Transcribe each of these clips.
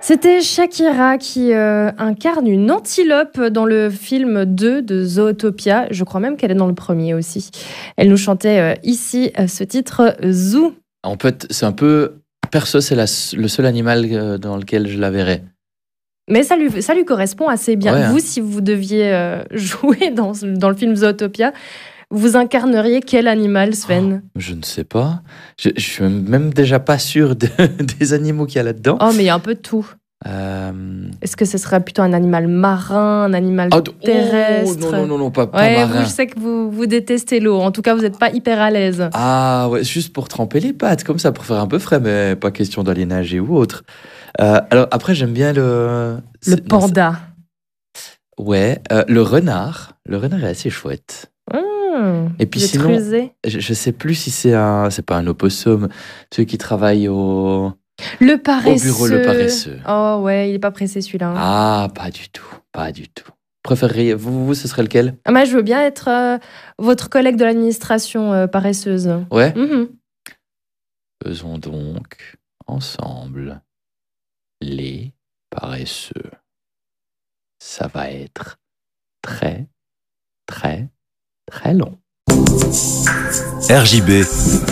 C'était Shakira qui incarne une antilope dans le film 2 de Zootopia. Je crois même qu'elle est dans le premier aussi. Elle nous chantait ici ce titre Zoo. En fait, c'est un peu... Perso, c'est le seul animal dans lequel je la verrais. Mais ça lui correspond assez bien. Ouais, hein. Vous, si vous deviez jouer dans le film Zootopia, vous incarneriez quel animal, Sven? Je ne sais pas. Je suis même déjà pas sûr des animaux qu'il y a là-dedans. Oh, mais il y a un peu de tout. Est-ce que ce serait plutôt un animal marin, un animal terrestre? Non, pas Ouais, marin. je sais que vous détestez l'eau. En tout cas, vous n'êtes pas hyper à l'aise. Ah ouais, juste pour tremper les pattes, comme ça, pour faire un peu frais, mais pas question d'aller nager ou autre. Alors après, j'aime bien Le panda. Ouais, le renard. Le renard est assez chouette. Et puis sinon, je sais plus si c'est pas un opossum, ceux qui travaillent au bureau, le paresseux. Oh ouais, il est pas pressé celui-là. Ah, pas du tout. Préféreriez, vous, ce serait lequel? Moi, je veux bien être votre collègue de l'administration paresseuse. Ouais. Mm-hmm. Faisons donc ensemble les paresseux. Ça va être très, très, très long. RJB,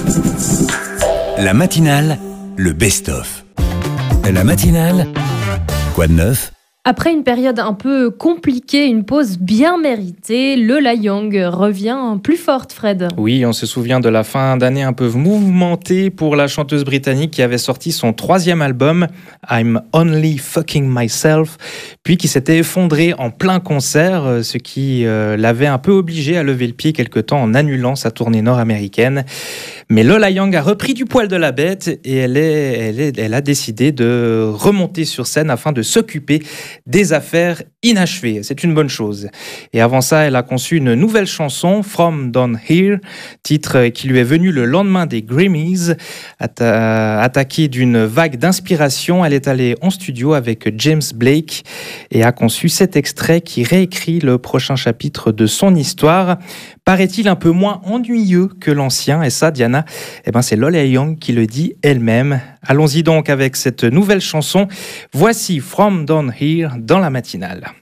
la matinale, le best-of. La matinale, quoi de neuf? Après une période un peu compliquée, une pause bien méritée, Lola Young revient plus forte, Fred. Oui, on se souvient de la fin d'année un peu mouvementée pour la chanteuse britannique qui avait sorti son 3e album, I'm Only Fucking Myself, puis qui s'était effondré en plein concert, ce qui l'avait un peu obligée à lever le pied quelque temps en annulant sa tournée nord-américaine. Mais Lola Young a repris du poil de la bête et elle a décidé de remonter sur scène afin de s'occuper des affaires inachevées. C'est une bonne chose. Et avant ça, elle a conçu une nouvelle chanson, From Down Here, titre qui lui est venu le lendemain des Grammys. Attaquée d'une vague d'inspiration, elle est allée en studio avec James Blake et a conçu cet extrait qui réécrit le prochain chapitre de son histoire. Paraît-il un peu moins ennuyeux que l'ancien, et ça, Diana, c'est Lola Young qui le dit elle-même. Allons-y donc avec cette nouvelle chanson. Voici From Down Here dans la matinale.